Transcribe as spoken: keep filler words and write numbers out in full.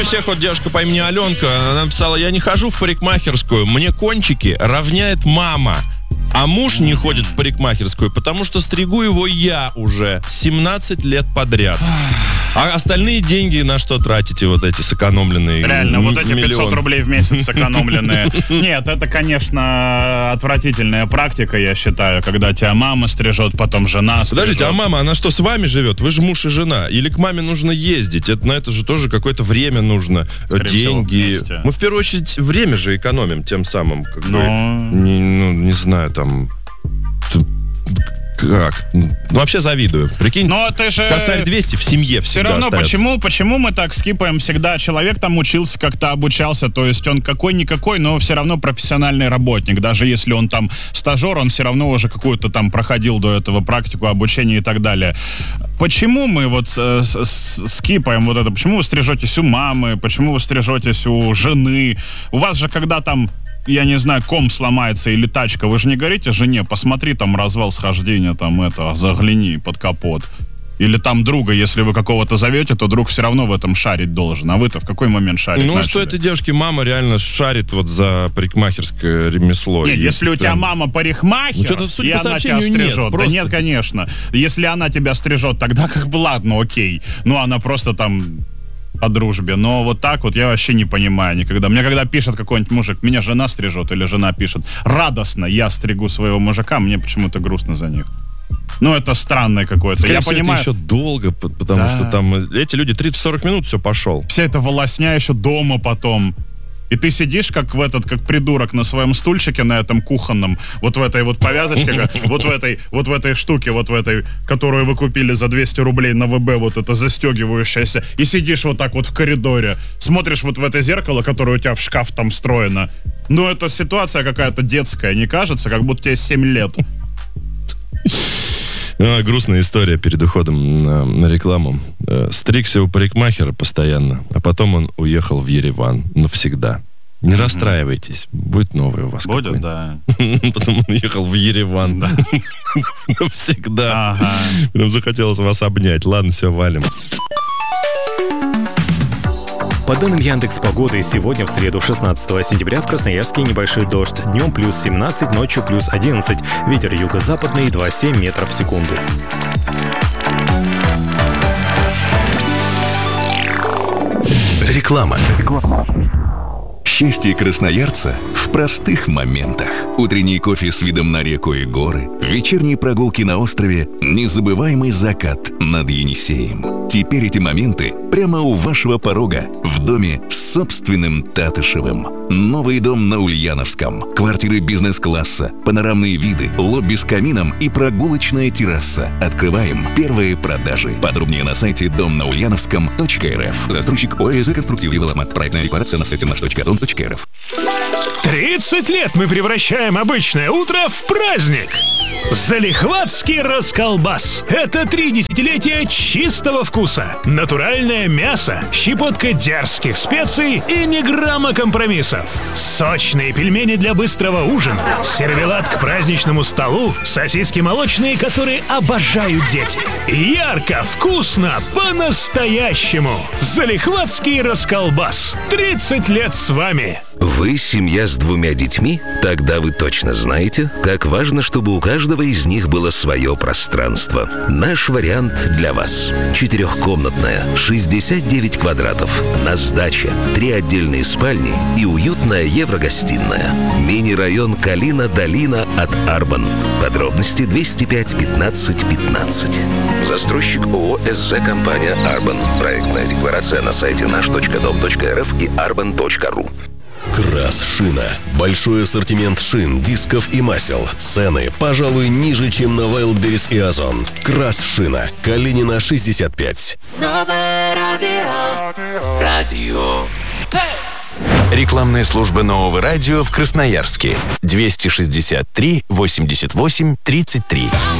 Всех вот девушка по имени Аленка, она написала: я не хожу в парикмахерскую, мне кончики равняет мама. А муж не ходит в парикмахерскую, потому что стригу его я уже семнадцать лет подряд. А остальные деньги на что тратите, вот эти сэкономленные? Реально, м- вот эти миллион. пятьсот рублей в месяц сэкономленные. Нет, это, конечно, отвратительная практика, я считаю, когда тебя мама стрижет, потом жена стрижет. Подождите, а мама, она что, с вами живет? Вы же муж и жена. Или к маме нужно ездить? Это, на это же тоже какое-то время нужно, Скорее деньги. всего, вместе. Мы в первую очередь время же экономим тем самым. Как Но- бы, не, ну, не знаю, там... т- Как? Ну, вообще завидую. Прикинь, Но ты же... косарь двести в семье Все всегда равно, остается. почему, почему мы так скипаем всегда? Человек там учился, как-то обучался, то есть он какой-никакой, но все равно профессиональный работник. Даже если он там стажер, он все равно уже какую-то там проходил до этого практику, обучение и так далее. Почему мы вот э, с- с- скипаем вот это? Почему вы стрижетесь у мамы? Почему вы стрижетесь у жены? У вас же когда там, я не знаю, ком сломается или тачка, вы же не говорите жене: посмотри, там развал схождения, там это, загляни под капот. Или там друга, если вы какого-то зовете, то друг все равно в этом шарить должен. А вы-то в какой момент шарить Ну, начали? что этой девушке мама реально шарит вот за парикмахерское ремесло. Не, И если у тебя прям- мама парикмахер, Ну, что-то, судя и по она тебя сообщению, нет, стрижет. Да просто- нет, конечно. Если она тебя стрижет, тогда как бы ладно, окей. Ну, она просто там по дружбе. Но вот так вот я вообще не понимаю никогда. Мне когда пишет какой-нибудь мужик: меня жена стрижет, или жена пишет: радостно я стригу своего мужика, мне почему-то грустно за них. Ну, это странное какое-то. Скорее Я всего, понимаю, это еще долго, п- потому Да. что там э, эти люди тридцать-сорок минут все пошел. вся эта волосня еще дома потом. И ты сидишь как в этот, как придурок на своем стульчике, на этом кухонном, вот в этой вот повязочке, как- вот в этой, вот в этой штуке, вот в этой, которую вы купили за двести рублей на ВБ, вот это застегивающаяся, и сидишь вот так вот в коридоре, смотришь вот в это зеркало, которое у тебя в шкаф там встроено. Ну, это ситуация какая-то детская, не кажется? Как будто тебе семь лет. А, грустная история перед уходом на, на рекламу. Э, Стригся у парикмахера постоянно, а потом он уехал в Ереван навсегда. Не расстраивайтесь, будет новый у вас. Будет, какой-нибудь. да. Потом он уехал в Ереван навсегда. Ага. Прям захотелось вас обнять. Ладно, все, валим. По данным Яндекс.Погоды, сегодня, в среду, шестнадцатого сентября, в Красноярске небольшой дождь. Днем плюс семнадцать, ночью плюс одиннадцать. Ветер юго-западный два целых семь метров в секунду. Реклама. Счастье красноярца в простых моментах. Утренний кофе с видом на реку и горы, вечерние прогулки на острове, незабываемый закат над Енисеем. Теперь эти моменты прямо у вашего порога, в доме с собственным Татышевым. Новый дом на Ульяновском. Квартиры бизнес-класса, панорамные виды, лобби с камином и прогулочная терраса. Открываем первые продажи. Подробнее на сайте дом на ульяновском точка эр эф. Застройщик ОСЗ «Конструктив Девелопмент». Проектная декларация на сайте наш точка дом точка эр эф. тридцать лет мы превращаем обычное утро в праздник. Залихватский расколбас. Это три десятилетия чистого вкуса. Натуральное мясо, щепотка дерзких специй и ни грамма компромиссов. Сочные пельмени для быстрого ужина, сервелат к праздничному столу, сосиски молочные, которые обожают дети. Ярко, вкусно, по-настоящему. Залихватский расколбас. тридцать лет с вами. Вы семья с двумя детьми? Тогда вы точно знаете, как важно, чтобы у каждого из них было свое пространство. Наш вариант для вас. Четырехкомнатная, шестьдесят девять квадратов. На сдаче. Три отдельные спальни и уютная еврогостиная. Мини-район Калина-Долина от Арбан. Подробности двести пять пятнадцать пятнадцать. Застройщик ООО «СЗ Компания Арбан». Проектная декларация на сайте наш точка дом точка эр эф и арбан точка ру. Крас Шина. Большой ассортимент шин, дисков и масел. Цены, пожалуй, ниже, чем на Wildberries и Озон. Крас Шина. Калинина, шестьдесят пять. Новое радио. Радио. Рекламная служба нового радио в Красноярске. двести шестьдесят три восемьдесят восемь тридцать три.